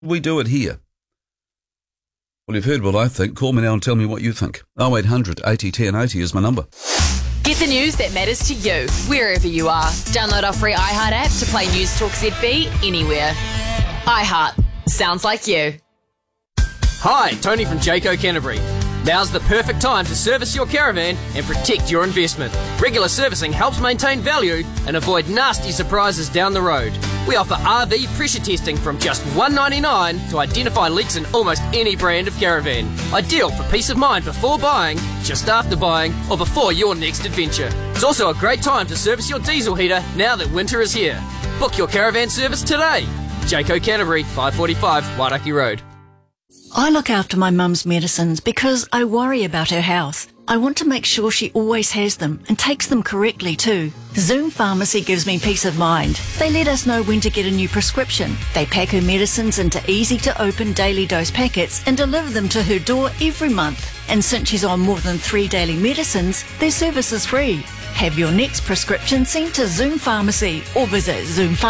we do it here? Well, you've heard what I think. Call me now and tell me what you think. 0800 80 10 80 is my number. Get the news that matters to you, wherever you are. Download our free iHeart app to play News Talk ZB anywhere. iHeart. Sounds like you. Hi, Tony from Jayco Canterbury. Now's the perfect time to service your caravan and protect your investment. Regular servicing helps maintain value and avoid nasty surprises down the road. We offer RV pressure testing from just $1.99 to identify leaks in almost any brand of caravan. Ideal for peace of mind before buying, just after buying, or before your next adventure. It's also a great time to service your diesel heater now that winter is here. Book your caravan service today. Jayco Canterbury, 545 Wairaki Road. I look after my mum's medicines because I worry about her health. I want to make sure she always has them and takes them correctly too. Zoom Pharmacy gives me peace of mind. They let us know when to get a new prescription. They pack her medicines into easy-to-open daily dose packets and deliver them to her door every month. And since she's on more than 3 daily medicines, their service is free. Have your next prescription sent to Zoom Pharmacy or visit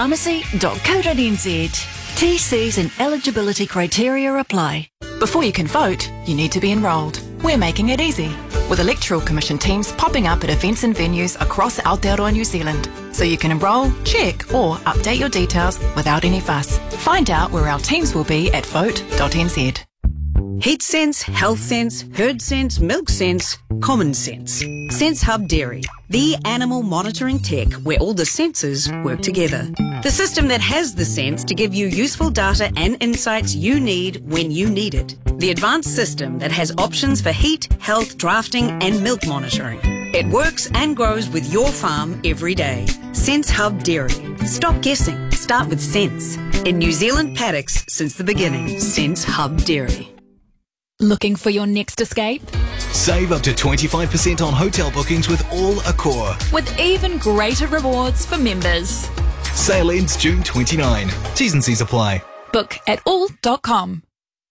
zoompharmacy.co.nz. TCs and eligibility criteria apply. Before you can vote, you need to be enrolled. We're making it easy, with Electoral Commission teams popping up at events and venues across Aotearoa, New Zealand, so you can enrol, check or update your details without any fuss. Find out where our teams will be at vote.nz. Heat sense, health sense, herd sense, milk sense, common sense. Sense Hub Dairy, the animal monitoring tech where all the senses work together. The system that has the sense to give you useful data and insights you need when you need it. The advanced system that has options for heat, health, drafting and milk monitoring. It works and grows with your farm every day. Sense Hub Dairy. Stop guessing. Start with sense. In New Zealand paddocks since the beginning. Sense Hub Dairy. Looking for your next escape? Save up to 25% on hotel bookings with All Accor. With even greater rewards for members. Sale ends June 29. T's and C's apply. Book at all.com.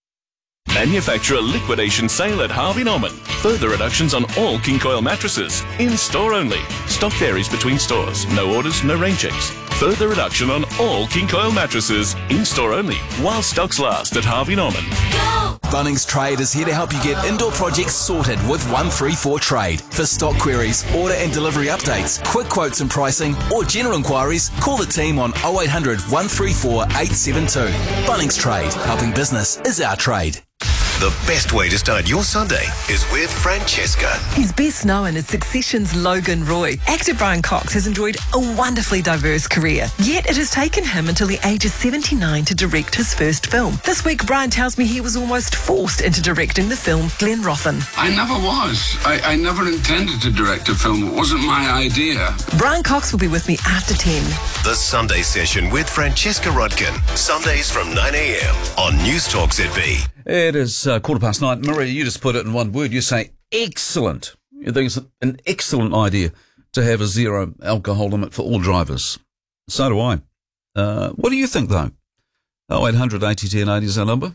Manufacturer liquidation sale at Harvey Norman. Further reductions on all King Coil mattresses. In store only. Stock varies between stores. No orders, no rain checks. Further reduction on all King Coil mattresses. In store only. While stocks last at Harvey Norman. Bunnings Trade is here to help you get indoor projects sorted with 134 Trade. For stock queries, order and delivery updates, quick quotes and pricing, or general inquiries, call the team on 0800 134 872. Bunnings Trade. Helping business is our trade. The best way to start your Sunday is with Francesca. He's best known as Succession's Logan Roy. Actor Brian Cox has enjoyed a wonderfully diverse career, yet it has taken him until the age of 79 to direct his first film. This week, Brian tells me he was almost forced into directing the film Glenrothan. I never was. I never intended to direct a film. It wasn't my idea. Brian Cox will be with me after 10. The Sunday Session with Francesca Rudkin. Sundays from 9 a.m. on News Talk ZB. It is 9:15. Maria, you just put it in one word. You say excellent. You think it's an excellent idea to have a zero alcohol limit for all drivers. So do I. What do you think, though? 0800 80 10 80 is our number.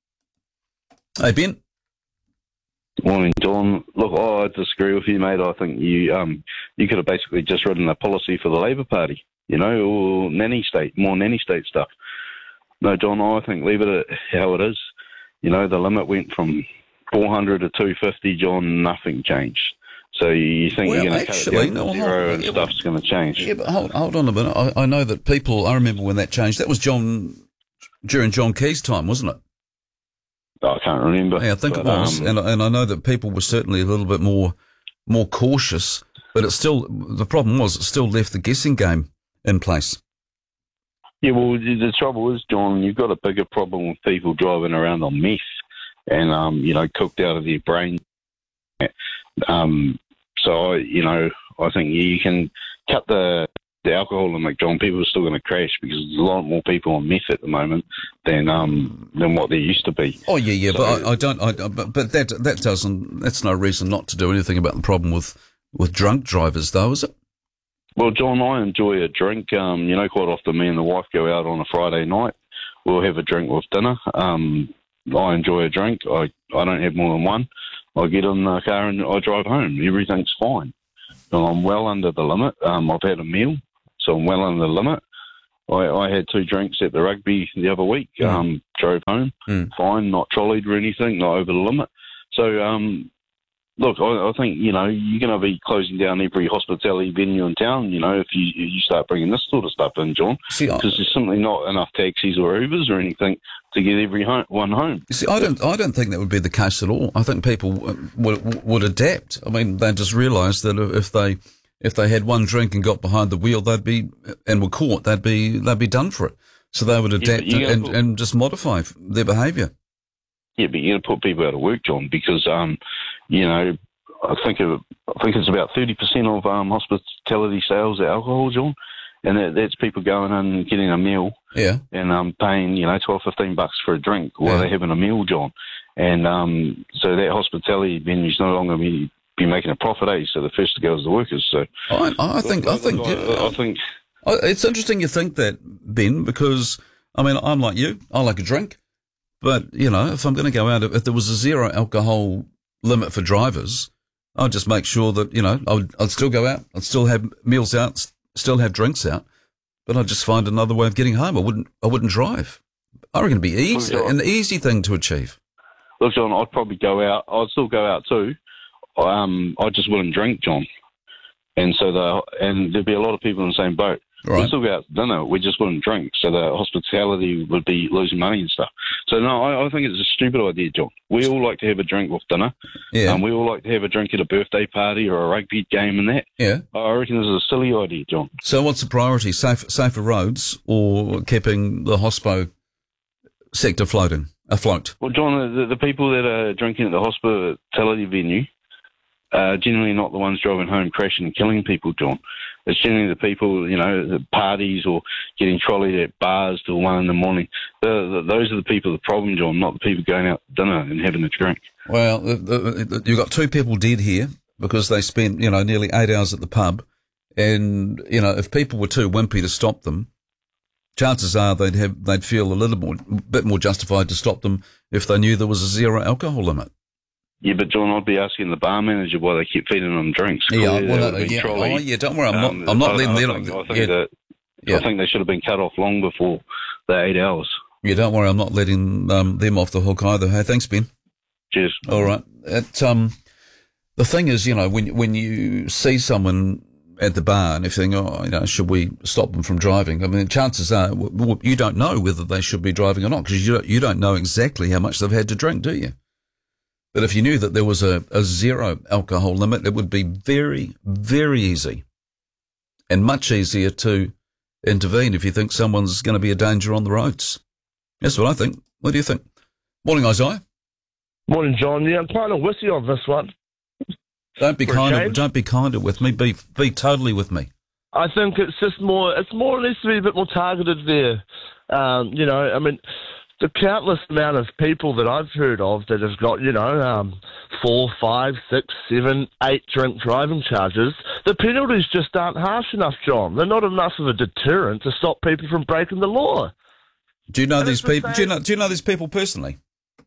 Hey, Ben. Morning, Don. Look, I disagree with you, mate. I think you could have basically just written a policy for the Labour Party, or more nanny state stuff. No, Don, I think leave it how it is. The limit went from 400 to 250, John, nothing changed. So you think you're going to cut it down to zero and stuff's going to change? Yeah, but hold on a minute. I know that I remember when that changed. That was during John Key's time, wasn't it? I can't remember. Yeah, I think it was. And I know that people were certainly a little bit more cautious, but the problem was it still left the guessing game in place. Yeah, well, the trouble is, John, you've got a bigger problem with people driving around on meth and, cooked out of their brain. So, I think you can cut the alcohol limit, John. People are still going to crash because there's a lot more people on meth at the moment than what there used to be. Oh, yeah, so, but that's no reason not to do anything about the problem with drunk drivers, though, is it? Well, John, I enjoy a drink. Quite often me and the wife go out on a Friday night. We'll have a drink with dinner. I enjoy a drink. I don't have more than one. I get in the car and I drive home. Everything's fine. I'm well under the limit. I've had a meal, so I'm well under the limit. I had 2 drinks at the rugby the other week, drove home, fine, not trolleyed or anything, not over the limit. So, look, I think, you know, you're going to be closing down every hospitality venue in town, you know, if you start bringing this sort of stuff in, John, because there's simply not enough taxis or Ubers or anything to get everyone home. You see, I don't think that would be the case at all. I think people would adapt. I mean, they just realise that if they had one drink and got behind the wheel, and were caught, they'd be done for it. So they would adapt and just modify their behaviour. Yeah, but you're going to put people out of work, John, because you know, I think it's about 30% of hospitality sales are alcohol, John, and that's people going in and getting a meal, and paying, you know, $12-15 for a drink while they're having a meal, John, and so that hospitality venue's no longer be making a profit, so the first to go is the workers. So I think it's interesting you think that, Ben, because I mean, I'm like you, I like a drink. But, you know, if I'm going to go out, if there was a 0 alcohol limit for drivers, I'd just make sure that, you know, I'd still go out, I'd still have meals out, still have drinks out, but I'd just find another way of getting home. I wouldn't drive. I reckon it'd be an easy thing to achieve. Look, John, I'd probably go out. I'd still go out too. I just wouldn't drink, John. And so there'd be a lot of people in the same boat. Right. We'd still go out to dinner, we just wouldn't drink, so the hospitality would be losing money and stuff. So, no, I think it's a stupid idea, John. We all like to have a drink with dinner. Yeah. We all like to have a drink at a birthday party or a rugby game and that. Yeah. I reckon this is a silly idea, John. So what's the priority, safer roads or keeping the hospo sector afloat? Well, John, the people that are drinking at the hospitality venue are generally not the ones driving home, crashing and killing people, John. It's generally the people, you know, the parties or getting trolleyed at bars till 1 a.m. Those are the people the problem, John, not the people going out to dinner and having a drink. Well, you've got 2 people dead here because they spent, you know, nearly 8 hours at the pub. And, you know, if people were too wimpy to stop them, chances are they'd feel a bit more justified to stop them if they knew there was a 0 alcohol limit. Yeah, but John, I'd be asking the bar manager why they keep feeding them drinks. Don't worry, I'm not letting them. I think they should have been cut off long before the 8 hours. Yeah, don't worry, I'm not letting them off the hook either. Hey, thanks, Ben. Cheers. All right. The thing is, you know, when you see someone at the bar and if you think, oh, you know, should we stop them from driving? I mean, chances are you don't know whether they should be driving or not because you don't know exactly how much they've had to drink, do you? But if you knew that there was a 0 alcohol limit, it would be very, very easy and much easier to intervene if you think someone's going to be a danger on the roads. That's what I think. What do you think? Morning, Isaiah. Morning, John. Yeah, I'm kind of with you on this one. Don't be kinder with me. Be totally with me. I think it's just more. It's more needs to be a bit more targeted there. You know, I mean, the countless amount of people that I've heard of that have got, you know, 4, 5, 6, 7, 8 drink driving charges, the penalties just aren't harsh enough, John. They're not enough of a deterrent to stop people from breaking the law. Do you know these people? Do you know these people personally?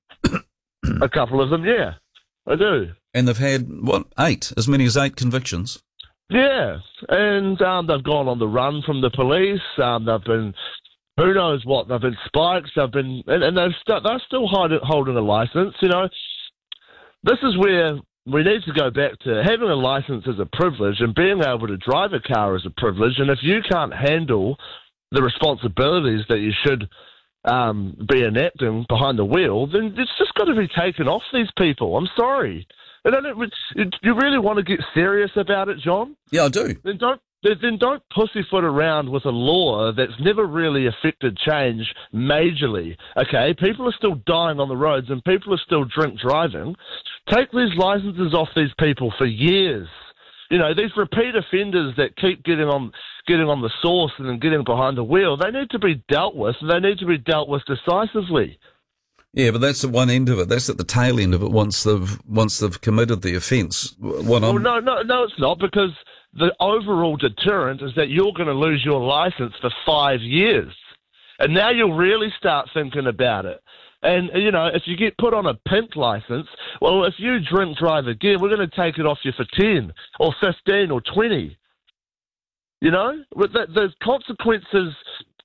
A couple of them, yeah, I do. And they've had, 8? As many as 8 convictions? Yeah, and they've gone on the run from the police. They've been... Who knows what? They've been spiked. They've been, and they're still holding a license. You know, this is where we need to go back to having a license as a privilege and being able to drive a car as a privilege. And if you can't handle the responsibilities that you should be enacting behind the wheel, then it's just got to be taken off these people. I'm sorry. You really want to get serious about it, John? Yeah, I do. Then don't pussyfoot around with a law that's never really affected change majorly, okay? People are still dying on the roads and people are still drink driving. Take these licenses off these people for years. You know, these repeat offenders that keep getting on the sauce and then getting behind the wheel, they need to be dealt with, and they need to be dealt with decisively. Yeah, but that's at one end of it. That's at the tail end of it once they've committed the offence. No, it's not, because the overall deterrent is that you're going to lose your licence for 5 years. And now you'll really start thinking about it. And, you know, if you get put on a pink licence, well, if you drink drive again, we're going to take it off you for 10 or 15 or 20. You know? The consequences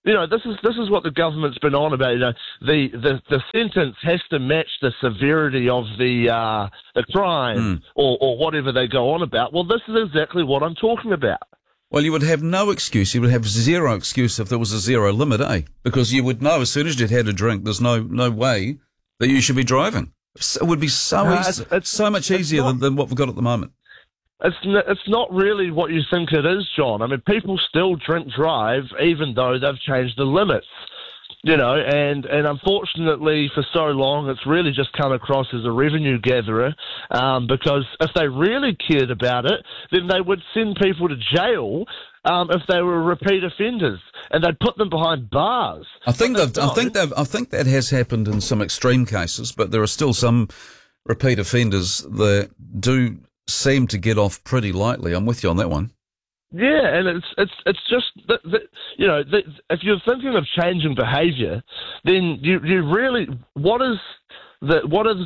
You know, this is what the government's been on about. You know, the sentence has to match the severity of the crime or whatever they go on about. Well, this is exactly what I'm talking about. Well, you would have no excuse. You would have zero excuse if there was a zero limit, because you would know as soon as you'd had a drink, there's no way that you should be driving. It would be so easy, it's so much easier than what we've got at the moment. It's not really what you think it is, John. I mean, people still drink drive even though they've changed the limits, you know, and unfortunately for so long it's really just come across as a revenue gatherer, because if they really cared about it, then they would send people to jail if they were repeat offenders, and they'd put them behind bars. I think that has happened in some extreme cases, but there are still some repeat offenders that do seem to get off pretty lightly. I'm with you on that one. Yeah, and it's just you know, if you're thinking of changing behaviour, then you really what is the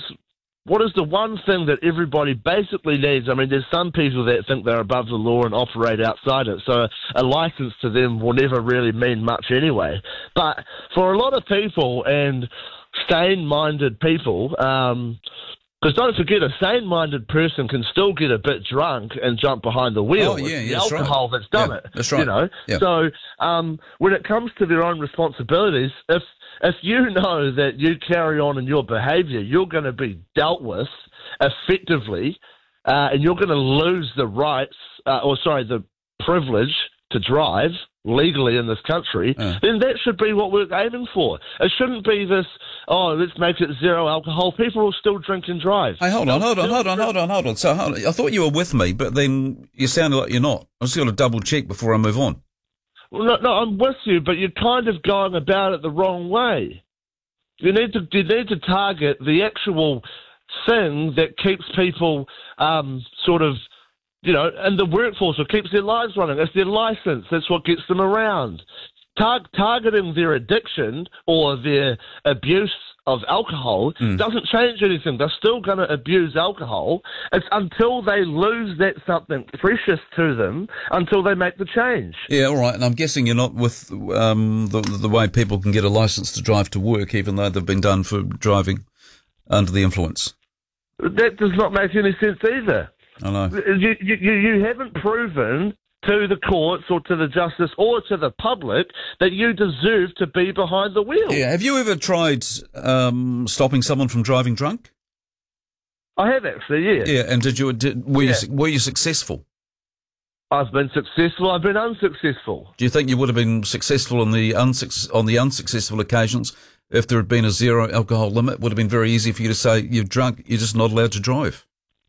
one thing that everybody basically needs? I mean, there's some people that think they're above the law and operate outside it, so a licence to them will never really mean much anyway. But for a lot of people and sane-minded people, because don't forget, a sane-minded person can still get a bit drunk and jump behind the wheel. Oh, yeah, it's that's the alcohol right. that's done it. That's right. You know? Yeah. So when it comes to their own responsibilities, if you know that you carry on in your behaviour, you're going to be dealt with effectively, and you're going to lose the rights, the privilege to drive legally in this country, then that should be what we're aiming for. It shouldn't be this, let's make it zero alcohol. People will still drink and drive. Hey, hold on. So I thought you were with me, but then you sounded like you're not. I just got to double check before I move on. Well, no, I'm with you, but you're kind of going about it the wrong way. You need to target the actual thing that keeps people sort of, you know, in the workforce, or keeps their lives running. It's their license. That's what gets them around. Targeting their addiction or their abuse of alcohol doesn't change anything. They're still going to abuse alcohol. It's until they lose that something precious to them, until they make the change. Yeah, all right. And I'm guessing you're not with the way people can get a license to drive to work, even though they've been done for driving under the influence. That does not make any sense either. I know. You haven't proven to the courts or to the justice or to the public that you deserve to be behind the wheel. Yeah. Have you ever tried stopping someone from driving drunk? I have actually, yeah. Yeah, and were you successful? I've been successful. I've been unsuccessful. Do you think you would have been successful on the unsuccessful occasions if there had been a zero alcohol limit? Would have been very easy for you to say you're drunk, you're just not allowed to drive.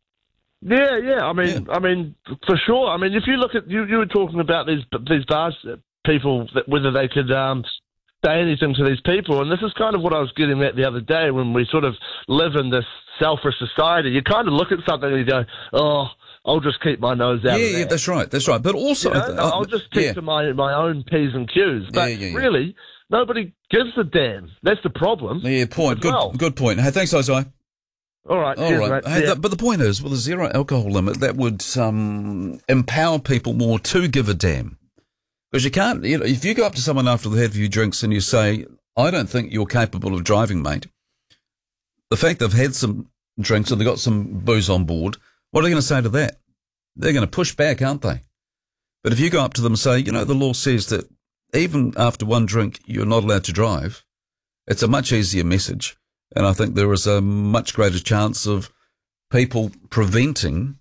Yeah. I mean, for sure. I mean, if you look at you were talking about these bars people, whether they could say anything to these people, and this is kind of what I was getting at the other day when we sort of live in this selfish society. You kind of look at something and you go, "Oh, I'll just keep my nose out." Yeah, that's right. But also, I'll just keep to my own P's and Q's. But really, nobody gives a damn. That's the problem. Yeah, point. Good point. Hey, thanks, Isaiah. All right. Cheers, mate. Hey, but the point is, with a zero alcohol limit, that would empower people more to give a damn. Because you can't, if you go up to someone after they've had a few drinks and you say, "I don't think you're capable of driving, mate," the fact they've had some drinks and they've got some booze on board, what are they going to say to that? They're going to push back, aren't they? But if you go up to them and say, the law says that even after one drink, you're not allowed to drive, it's a much easier message. And I think there is a much greater chance of people preventing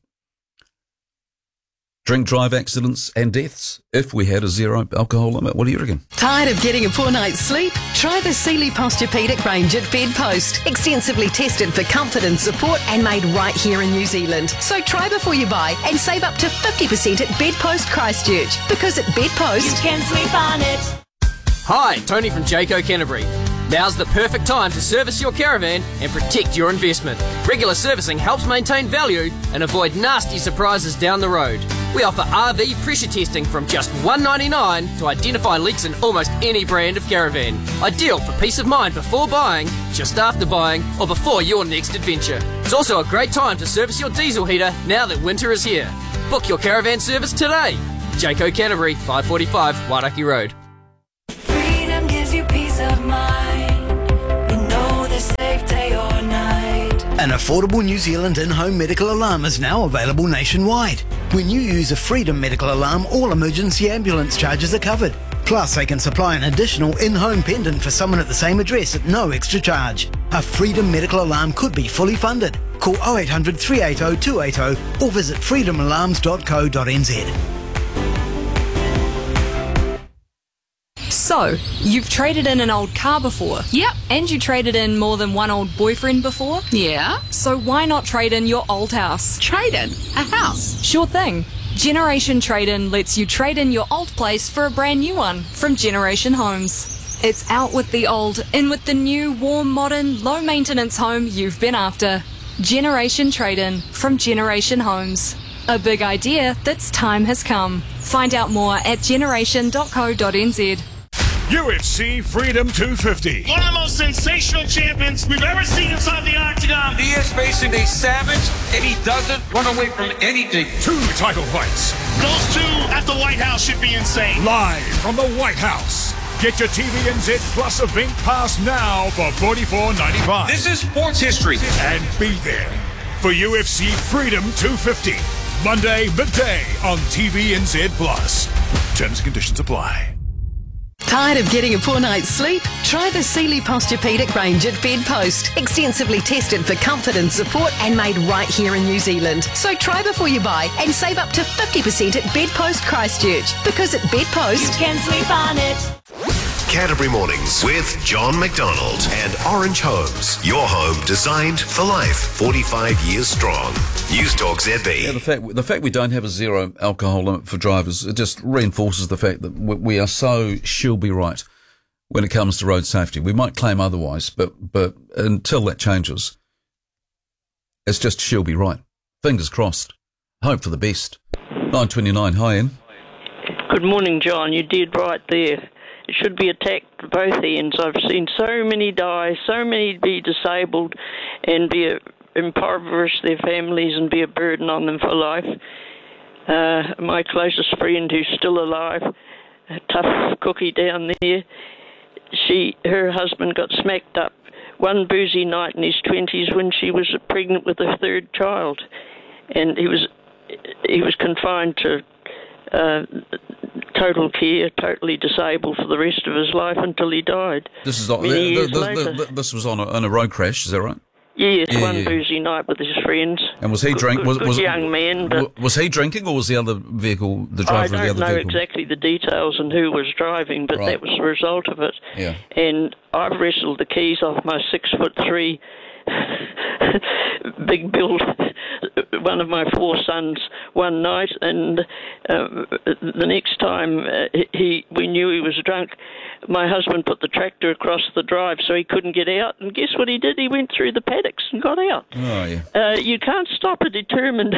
drink-drive accidents and deaths if we had a zero alcohol limit. What do you reckon? Tired of getting a poor night's sleep? Try the Sealy Posturepedic range at Bedpost. Extensively tested for comfort and support and made right here in New Zealand. So try before you buy and save up to 50% at Bedpost Christchurch. Because at Bedpost, you can sleep on it. Hi, Tony from Jayco Canterbury. Now's the perfect time to service your caravan and protect your investment. Regular servicing helps maintain value and avoid nasty surprises down the road. We offer RV pressure testing from just $1.99 to identify leaks in almost any brand of caravan. Ideal for peace of mind before buying, just after buying, or before your next adventure. It's also a great time to service your diesel heater now that winter is here. Book your caravan service today. Jayco Canterbury, 545 Wairaki Road. An affordable New Zealand in-home medical alarm is now available nationwide. When you use a Freedom medical alarm, all emergency ambulance charges are covered. Plus, they can supply an additional in-home pendant for someone at the same address at no extra charge. A Freedom medical alarm could be fully funded. Call 0800 380 280 or visit freedomalarms.co.nz. So, you've traded in an old car before? Yep. And you traded in more than one old boyfriend before? Yeah. So why not trade in your old house? Trade in a house? Sure thing. Generation Trade-In lets you trade in your old place for a brand new one from Generation Homes. It's out with the old, in with the new, warm, modern, low-maintenance home you've been after. Generation Trade-In from Generation Homes. A big idea that's time has come. Find out more at generation.co.nz. UFC Freedom 250. One of the most sensational champions we've ever seen inside the octagon. He is facing a savage, and he doesn't run away from anything. 2 title fights. Those two at the White House should be insane. Live from the White House. Get your TVNZ Plus event pass now for $44.95. This is sports history. And be there for UFC Freedom 250. Monday, midday on TVNZ Plus. Terms and conditions apply. Tired of getting a poor night's sleep? Try the Sealy Posturepedic range at Bedpost. Extensively tested for comfort and support and made right here in New Zealand. So try before you buy and save up to 50% at Bedpost Christchurch. Because at Bedpost, you can sleep on it. Canterbury Mornings with John McDonald and Orange Homes. Your home designed for life. 45 years strong. News Talk ZB. Yeah, the fact we don't have a zero alcohol limit for drivers, it just reinforces the fact that we are so she'll be right when it comes to road safety. We might claim otherwise, but until that changes, it's just she'll be right. Fingers crossed. Hope for the best. 9:29. Hi, Ian. Good morning, John. You did right there. It should be attacked at both ends. I've seen so many die, so many be disabled and impoverish their families and be a burden on them for life. My closest friend who's still alive, a tough cookie down there, her husband got smacked up one boozy night in his 20s when she was pregnant with her third child. And he was confined to total care, totally disabled for the rest of his life until he died. This is this was on a road crash, is that right? Yes, one boozy night with his friends. And was he drinking? Was young man, but was he drinking, or was the other vehicle the driver of the other vehicle? I don't know exactly the details and who was driving, but that was the result of it. Yeah. And I've wrestled the keys off my 6'3" big build, one of my 4 sons one night, and the next time we knew he was drunk, my husband put the tractor across the drive so he couldn't get out, and guess what he did? He went through the paddocks and got out. Oh, yeah. You can't stop a determined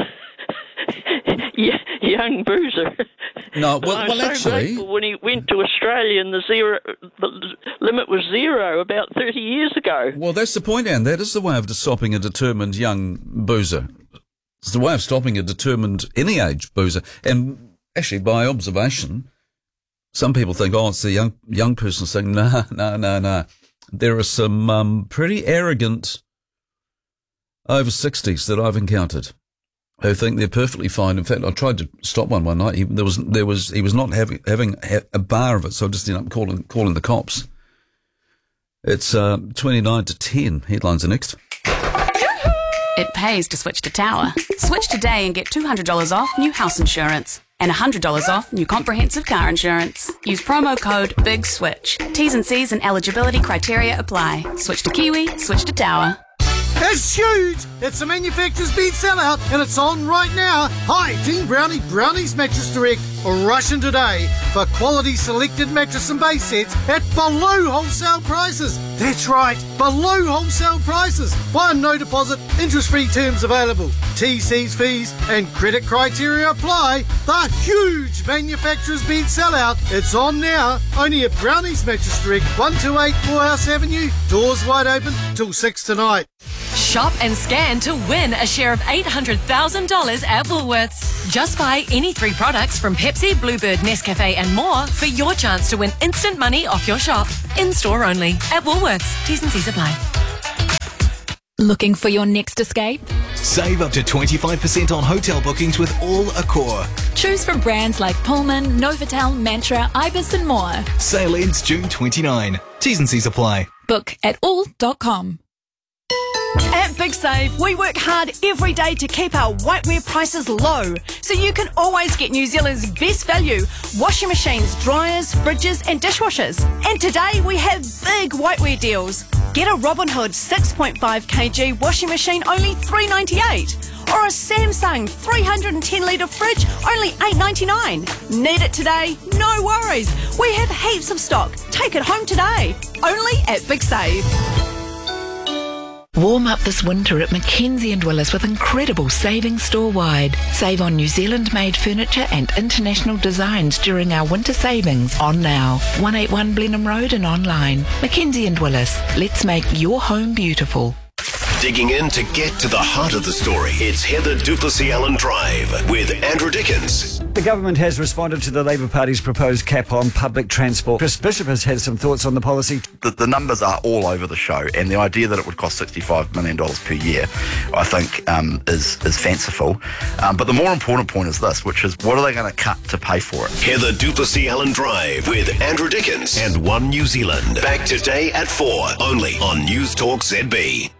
young boozer. No, well, so actually, when he went to Australia and the limit was 0 about 30 years ago. Well, that's the point, Anne. That is the way of stopping a determined young boozer. It's the way of stopping a determined any age boozer. And actually, by observation, some people think, oh, it's the young person saying, no. There are some pretty arrogant over 60s that I've encountered who think they're perfectly fine. In fact, I tried to stop one night. He was not having a bar of it, so I just ended up calling the cops. It's 29-10. Headlines are next. It pays to switch to Tower. Switch today and get $200 off new house insurance and $100 off new comprehensive car insurance. Use promo code BIGSWITCH. T's and C's and eligibility criteria apply. Switch to Kiwi, switch to Tower. It's huge! It's the manufacturer's bid sellout and it's on right now. Hi, Team Brownie, Brownie's Mattress Direct. Rush in today for quality selected mattress and base sets at below wholesale prices. That's right, below wholesale prices. Buy and no deposit, interest-free terms available. TC's fees and credit criteria apply. The huge manufacturer's bid sellout. It's on now, only at Brownie's Mattress Direct, 128 Morehouse Avenue. Doors wide open till 6 tonight. Shop and scan to win a share of $800,000 at Woolworths. Just buy any 3 products from Pepsi, Bluebird, Nescafe and more for your chance to win instant money off your shop. In store only. At Woolworths. T's and C's apply. Looking for your next escape? Save up to 25% on hotel bookings with All Accor. Choose from brands like Pullman, Novotel, Mantra, Ibis and more. Sale ends June 29. T's and C's apply. Book at all.com. At Big Save, we work hard every day to keep our whiteware prices low, so you can always get New Zealand's best value: washing machines, dryers, fridges and dishwashers. And today we have big whiteware deals. Get a Robin Hood 6.5 kg washing machine, only $3.98. Or a Samsung 310 litre fridge, only $8.99. Need it today? No worries. We have heaps of stock. Take it home today. Only at Big Save. Warm up this winter at Mackenzie & Willis with incredible savings store-wide. Save on New Zealand-made furniture and international designs during our winter savings on now. 181 Blenheim Road and online. Mackenzie & Willis. Let's make your home beautiful. Digging in to get to the heart of the story. It's Heather Duplessis-Allen Drive with Andrew Dickens. The government has responded to the Labour Party's proposed cap on public transport. Chris Bishop has had some thoughts on the policy. The numbers are all over the show, and the idea that it would cost $65 million per year, I think, is fanciful. But the more important point is this, which is what are they going to cut to pay for it? Heather Duplessis-Allen Drive with Andrew Dickens and One New Zealand. Back today at 4, only on News Talk ZB.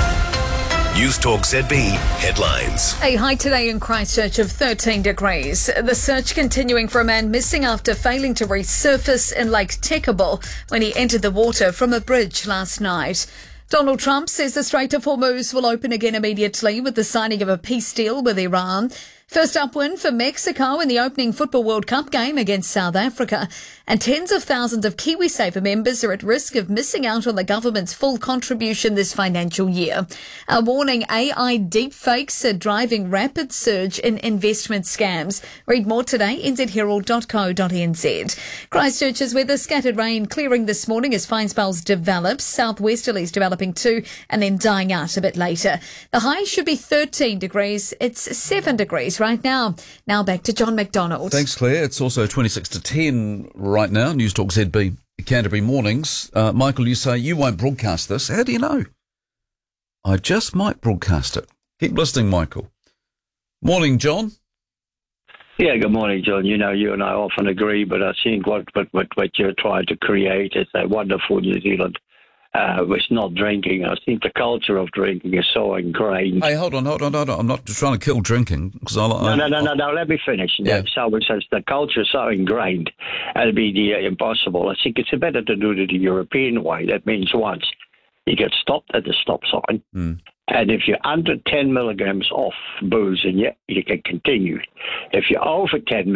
News Talk ZB headlines. A high today in Christchurch of 13 degrees. The search continuing for a man missing after failing to resurface in Lake Tekabul when he entered the water from a bridge last night. Donald Trump says the Strait of Hormuz will open again immediately with the signing of a peace deal with Iran. First up win for Mexico in the opening Football World Cup game against South Africa. And tens of thousands of KiwiSaver members are at risk of missing out on the government's full contribution this financial year. A warning, AI deepfakes are driving rapid surge in investment scams. Read more today, nzherald.co.nz. Christchurch's weather, scattered rain clearing this morning as fine spells develop. Southwesterlies developing too and then dying out a bit later. The high should be 13 degrees. It's 7 degrees right now. Now back to John McDonald. Thanks, Claire. It's also 26 to 10 right now. News Talk ZB, Canterbury Mornings. Michael, you say you won't broadcast this. How do you know? I just might broadcast it. Keep listening, Michael. Morning, John. Yeah, good morning, John. You know, you and I often agree, but I think what you're trying to create is a wonderful New Zealand with not drinking. I think the culture of drinking is so ingrained. Hey, hold on. I'm not trying to kill drinking. Cause No, let me finish. Yeah. So it says the culture is so ingrained, it'll be impossible. I think it's better to do it the European way. That means once you get stopped at the stop sign, and if you're under 10 milligrams off booze, and you can continue. If you're over 10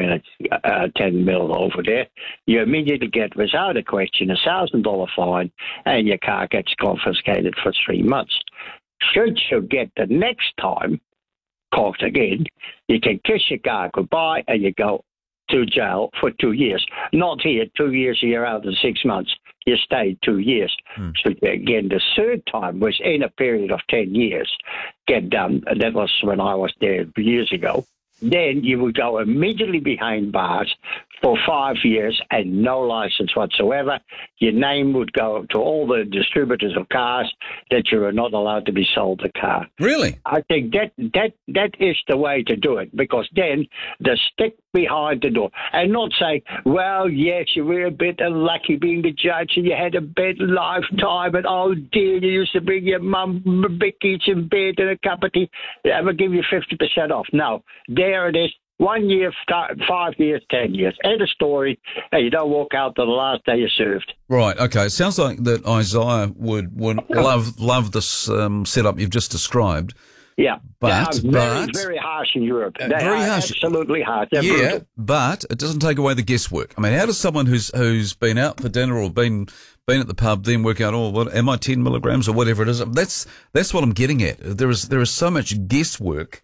mil over there, you immediately get, without a question, a $1,000 fine, and your car gets confiscated for 3 months. Should you get the next time caught again, you can kiss your car goodbye, and you go to jail for 2 years. Not here, 2 years, you're out in 6 months. You stayed 2 years. So again, the third time was in a period of 10 years get done. That was when I was there years ago. Then you would go immediately behind bars for 5 years and no license whatsoever. Your name would go to all the distributors of cars that you are not allowed to be sold a car. Really? I think that is the way to do it, because then the stick behind the door and not say, well, yes, you were a bit unlucky being the judge and you had a bad lifetime and oh dear, you used to bring your mum bickies in bed and a cup of tea. I will give you 50% off. No, there it is. 1 year, 5 years, 10 years. End of story. And you don't walk out to the last day you served. Right, okay. It sounds like that Isaiah would love this setup you've just described. Yeah, but very harsh in Europe. They very are harsh. Absolutely harsh. They're yeah, brutal. but it doesn't take away the guesswork. I mean, how does someone who's been out for dinner or been at the pub then work out, am I 10 milligrams or whatever it is? That's what I'm getting at. There is so much guesswork.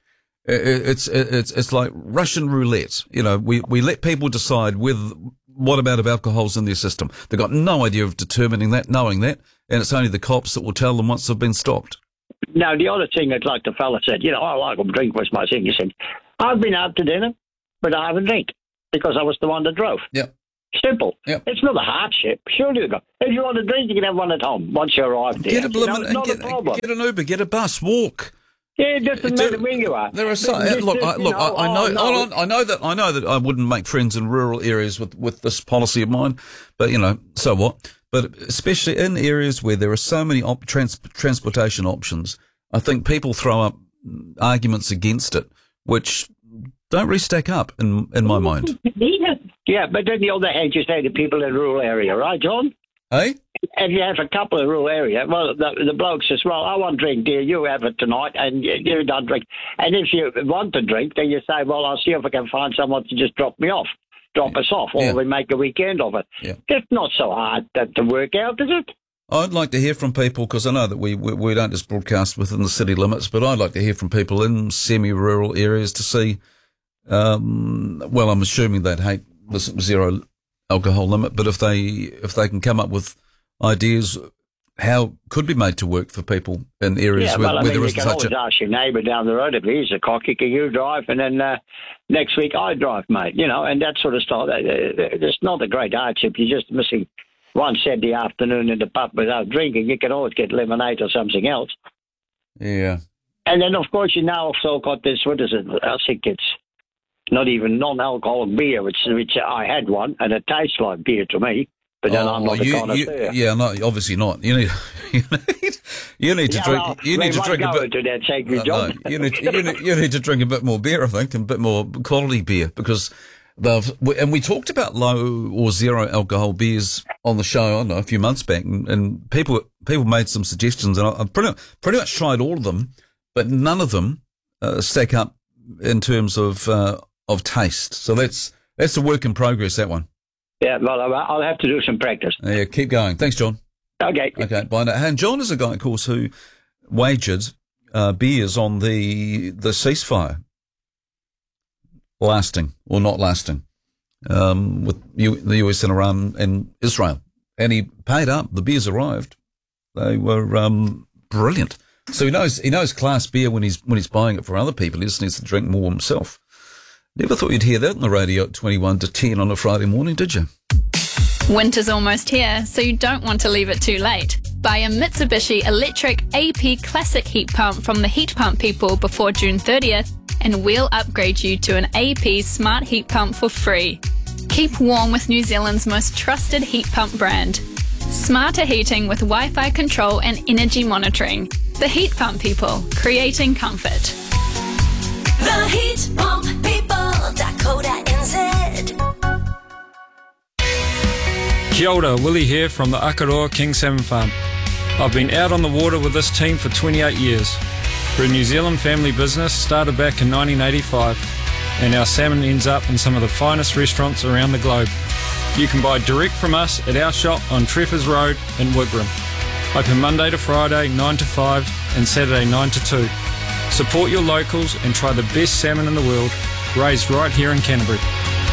It's like Russian roulette. You know, we let people decide what amount of alcohol's in their system. They've got no idea of determining that, knowing that, and it's only the cops that will tell them once they've been stopped. Now, the other thing that, like the fella said, I like a drink was my thing. He said, I've been out to dinner, but I haven't drank because I was the one that drove. Yeah. Simple. Yep. It's not a hardship. Surely, if you want a drink, you can have one at home once you arrive there. Get a blooming, Not a problem. get an Uber, get a bus, walk. Yeah, it doesn't matter where you are. There are I know that I wouldn't make friends in rural areas with this policy of mine, but so what? But especially in areas where there are so many transportation options, I think people throw up arguments against it, which don't really stack up in my mind. Yeah, but on the other hand, you say to people in rural area, right, John? Hey? If you have a couple in rural area, well, the bloke says, well, I want drink, dear, you have it tonight, and you don't drink. And if you want to drink, then you say, well, I'll see if I can find someone to just drop us off, or we make a weekend of it. Yeah. It's not so hard to work out, is it? I'd like to hear from people, because I know that we don't just broadcast within the city limits, but I'd like to hear from people in semi-rural areas to see, I'm assuming they'd hate the zero alcohol limit, but if they can come up with ideas how could be made to work for people in areas where there isn't such a... you can always ask your neighbour down the road, if he's a cocky, can you drive? And then next week I drive, mate, and that sort of stuff. It's not a great hardship. You're just missing one Saturday afternoon in the pub without drinking. You can always get lemonade or something else. Yeah. And then, of course, you now also got this, what is it? I think it's not even non-alcoholic beer, which I had one, and it tastes like beer to me. But then I'm not a connoisseur. No, obviously not. You need to drink. You need to drink a bit. To that sacred John. No, you need to drink a bit more beer, I think, and a bit more quality beer, because we talked about low or zero alcohol beers on the show, I don't know, a few months back, and people made some suggestions, and I've pretty much tried all of them, but none of them stack up in terms of taste. So that's a work in progress, that one. Yeah, well, I'll have to do some practice. Yeah, keep going. Thanks, John. Okay. Okay, bye now. And John is a guy, of course, who wagered beers on the ceasefire lasting or not lasting with the US and Iran and Israel. And he paid up. The beers arrived. They were brilliant. So he knows class beer when he's buying it for other people. He just needs to drink more himself. Never thought you'd hear that on the radio at 21 to 10 on a Friday morning, did you? Winter's almost here, so you don't want to leave it too late. Buy a Mitsubishi electric AP Classic heat pump from the heat pump people before June 30th, and we'll upgrade you to an AP Smart Heat Pump for free. Keep warm with New Zealand's most trusted heat pump brand. Smarter heating with Wi-Fi control and energy monitoring. The Heat Pump people, creating comfort. The Heat Pump People, Dakota.nz. Kia ora, Willie here from the Akaroa King Salmon Farm. I've been out on the water with this team for 28 years. We're a New Zealand family business started back in 1985, and our salmon ends up in some of the finest restaurants around the globe. You can buy direct from us at our shop on Treffers Road in Wigram. Open Monday to Friday 9 to 5 and Saturday 9 to 2. Support your locals and try the best salmon in the world, raised right here in Canterbury.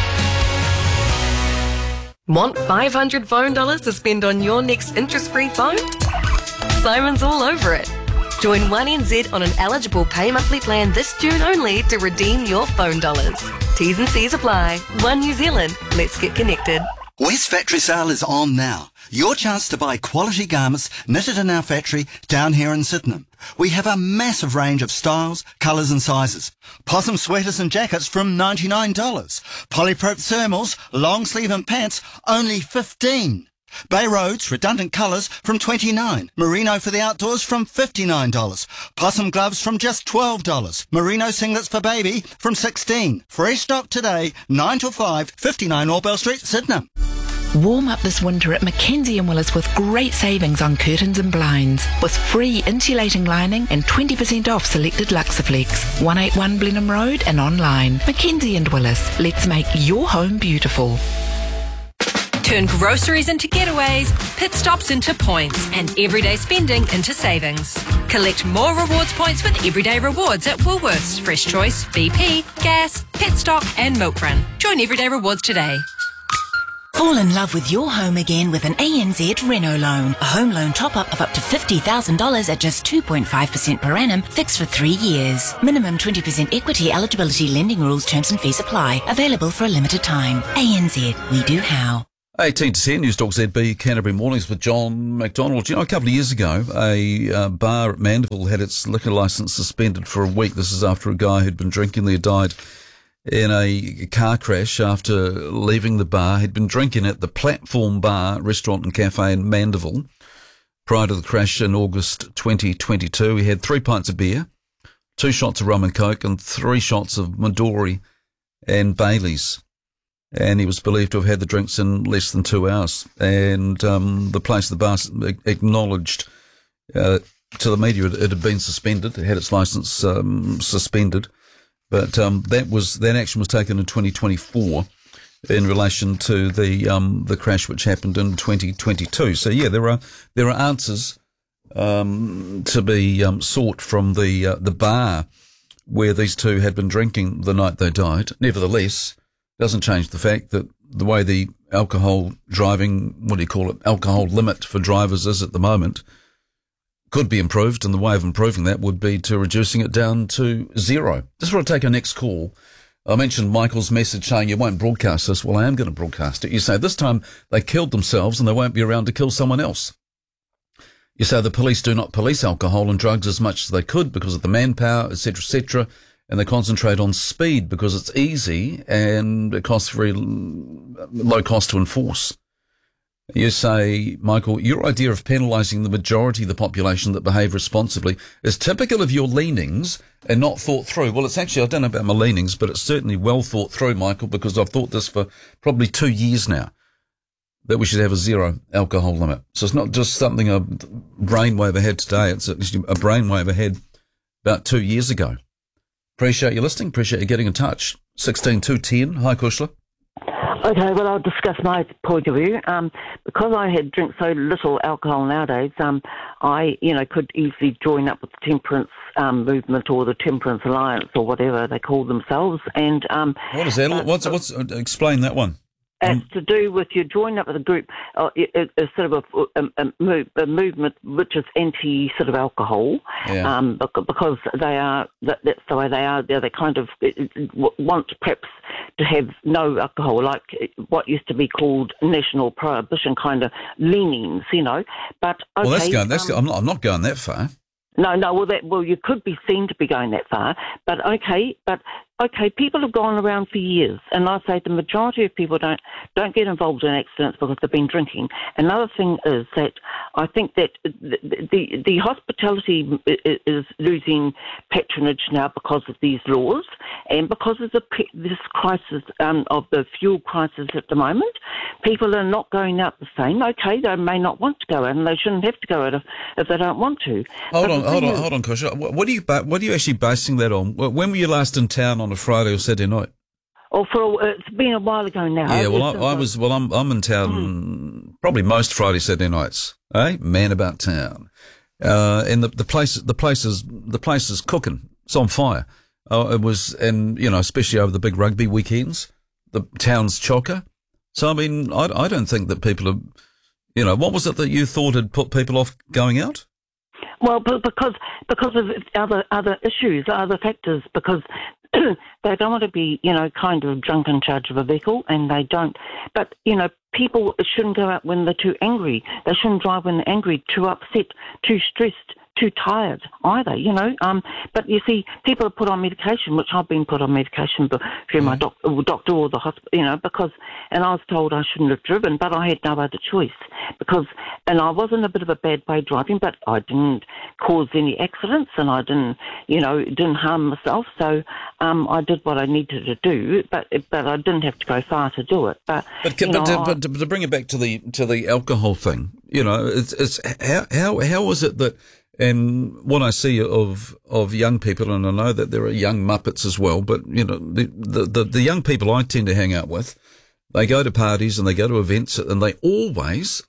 Want $500 phone dollars to spend on your next interest-free phone? Simon's all over it. Join 1NZ on an eligible pay monthly plan this June only to redeem your phone dollars. T's and C's apply. One New Zealand. Let's get connected. West Factory Sale is on now. Your chance to buy quality garments knitted in our factory down here in Sydenham. We have a massive range of styles, colours and sizes. Possum sweaters and jackets from $99. Polyprep thermals, long sleeve and pants, only $15. Bay Roads, redundant colours from $29. Merino for the outdoors from $59. Possum gloves from just $12. Merino singlets for baby from $16. Fresh stock today, 9 till 5, 59 Orbell Street, Sydenham. Warm up this winter at Mackenzie & Willis with great savings on curtains and blinds, with free insulating lining and 20% off selected Luxaflex. 181 Blenheim Road and online. Mackenzie & Willis. Let's make your home beautiful. Turn groceries into getaways, pit stops into points, and everyday spending into savings. Collect more rewards points with Everyday Rewards at Woolworths, Fresh Choice, BP, Gas, Petstock and Milk Run. Join Everyday Rewards today. Fall in love with your home again with an ANZ Reno loan. A home loan top-up of up to $50,000 at just 2.5% per annum, fixed for 3 years. Minimum 20% equity eligibility, lending rules, terms and fees apply. Available for a limited time. ANZ, we do how. 18 to 10, News Talk ZB, Canterbury Mornings with John McDonald. You know, a couple of years ago, a bar at Mandeville had its liquor licence suspended for a week. This is after a guy who'd been drinking there died in a car crash after leaving the bar. He'd been drinking at the Platform Bar, Restaurant and Cafe in Mandeville prior to the crash in August 2022. He had 3 pints of beer, 2 shots of rum and coke, and 3 shots of Midori and Baileys. And he was believed to have had the drinks in less than 2 hours. And the bar acknowledged to the media it had been suspended. It had its licence suspended. But that action was taken in 2024 in relation to the crash which happened in 2022. So yeah, there are answers to be sought from the bar where these two had been drinking the night they died. Nevertheless, doesn't change the fact that the way the alcohol driving, alcohol limit for drivers is at the moment, could be improved, and the way of improving that would be to reducing it down to 0. Just want to take our next call. I mentioned Michael's message saying you won't broadcast this. Well, I am going to broadcast it. You say this time they killed themselves and they won't be around to kill someone else. You say the police do not police alcohol and drugs as much as they could because of the manpower, etc., and they concentrate on speed because it's easy and it costs very low cost to enforce. You say, Michael, your idea of penalising the majority of the population that behave responsibly is typical of your leanings and not thought through. Well, it's actually, I don't know about my leanings, but it's certainly well thought through, Michael, because I've thought this for probably 2 years now, that we should have a 0 alcohol limit. So it's not just something a brainwave I had today, it's actually a brainwave I had about 2 years ago. Appreciate you listening, appreciate you getting in touch. 16210, hi Kushla. Okay, well, I'll discuss my point of view. Because I had drink so little alcohol nowadays, I, could easily join up with the temperance movement or the Temperance Alliance or whatever they call themselves. And what is that? What's explain that one? It's to do with you join up with a group, it's sort of a movement which is anti sort of alcohol, because they are that's the way they are. They kind of want perhaps to have no alcohol, like what used to be called national prohibition kind of leanings, But okay, I'm not going that far. No. Well, you could be seen to be going that far, but okay, people have gone around for years, and I say the majority of people don't get involved in accidents because they've been drinking. Another thing is that I think that the hospitality is losing patronage now because of these laws and because of this crisis of the fuel crisis at the moment. People are not going out the same. Okay, they may not want to go out, and they shouldn't have to go out if they don't want to. Hold on, Kusha. What are you actually basing that on? When were you last in town on a Friday or Saturday night? It's been a while ago now. Yeah, I'm in town probably most Friday, Saturday nights. Man about town, and the place is cooking. It's on fire. It was, and especially over the big rugby weekends, the town's chocker. So I mean, I don't think that people are, what was it that you thought had put people off going out? Well, because of other issues, other factors, because they don't want to be, kind of drunk in charge of a vehicle, and they don't. But, people shouldn't go out when they're too angry. They shouldn't drive when they're angry, too upset, too stressed, too tired either, But you see, people are put on medication, which I've been put on medication through my doctor or the hospital, and I was told I shouldn't have driven, but I had no other choice and I was in a bit of a bad way driving, but I didn't cause any accidents and I didn't harm myself, so I did what I needed to do, but I didn't have to go far to do it. But to bring it back to the alcohol thing, it's how is it that? And what I see of young people, and I know that there are young muppets as well, but the young people I tend to hang out with, they go to parties and they go to events and they always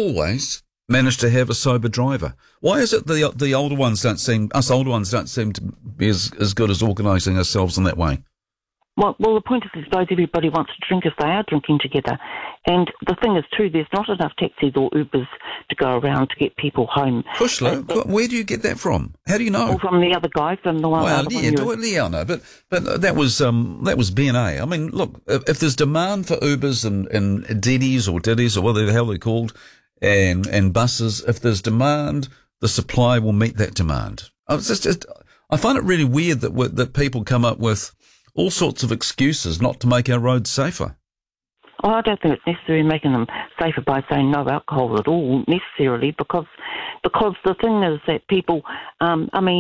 manage to have a sober driver. Why is it the older ones don't seem to be as good as organising ourselves in that way? Well, the point is, I suppose everybody wants to drink if they are drinking together. And the thing is, too, there's not enough taxis or Ubers to go around to get people home. Kushla, where do you get that from? How do you know? Well, from the other guy, from the one. Well, I know, but that was BNA. I mean, look, if there's demand for Ubers and Diddies or whatever the hell they're called, and buses, if there's demand, the supply will meet that demand. I find it really weird that people come up with all sorts of excuses not to make our roads safer. Oh, I don't think it's necessary making them safer by saying no alcohol at all, necessarily, because the thing is that people, kind of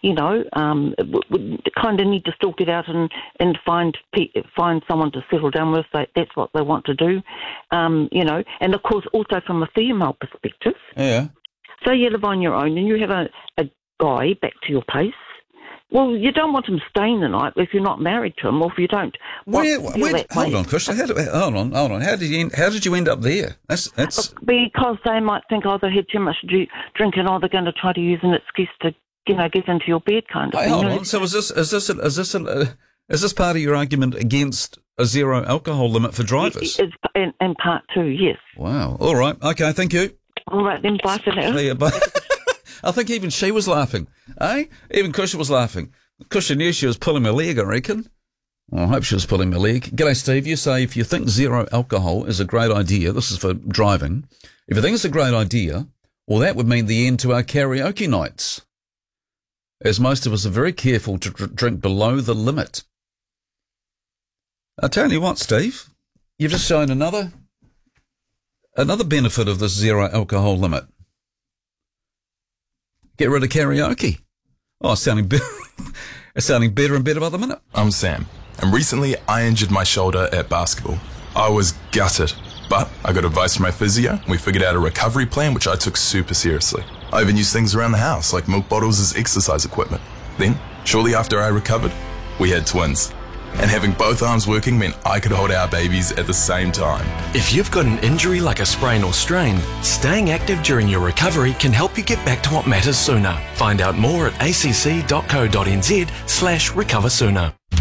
need to sort it out and find someone to settle down with. That's what they want to do, And of course, also from a female perspective. Yeah. So you live on your own and you have a guy back to your place. Well, you don't want him staying the night if you're not married to him, or if you don't. Hold on, Chris. Hold on. How did you end up there? That's because they might think, they had too much to drink, and they're going to try to use an excuse to, get into your bed, kind of. Hey, hold on. So is this part of your argument against a zero alcohol limit for drivers? It's in part two, yes. Wow. All right. Okay. Thank you. All right then. Bye for now. Yeah, bye. I think even she was laughing, eh? Even Kusha was laughing. Kusha knew she was pulling my leg, I reckon. Well, I hope she was pulling my leg. G'day, Steve. You say if you think zero alcohol is a great idea, this is for driving, if you think it's a great idea, well, that would mean the end to our karaoke nights, as most of us are very careful to drink below the limit. I tell you what, Steve, you've just shown another benefit of this zero alcohol limit. Get rid of karaoke. Oh, it's sounding better and better by the minute. I'm Sam, and recently I injured my shoulder at basketball. I was gutted, but I got advice from my physio, and we figured out a recovery plan which I took super seriously. I even used things around the house, like milk bottles as exercise equipment. Then, shortly after I recovered, we had twins. And having both arms working meant I could hold our babies at the same time. If you've got an injury like a sprain or strain, staying active during your recovery can help you get back to what matters sooner. Find out more at acc.co.nz/recover sooner.